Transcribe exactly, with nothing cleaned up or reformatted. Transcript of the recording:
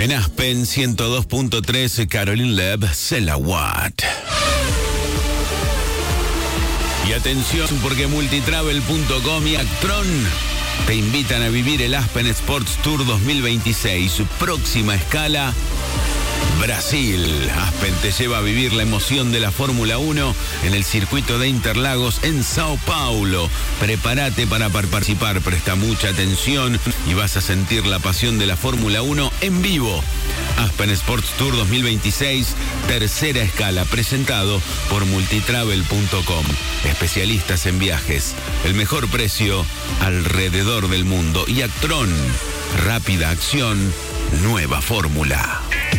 En Aspen ciento dos punto tres, Caroline Lev, Selawat. Y atención, porque multitravel punto com y Actron te invitan a vivir el Aspen Sports Tour dos mil veintiséis. Su próxima escala, Brasil. Aspen te lleva a vivir la emoción de la Fórmula uno en el circuito de Interlagos en Sao Paulo. Prepárate para participar, presta mucha atención y vas a sentir la pasión de la Fórmula uno en vivo. Aspen Sports Tour dos mil veintiséis, tercera escala, presentado por multitravel punto com. Especialistas en viajes, el mejor precio alrededor del mundo. Y Actron, rápida acción, nueva fórmula.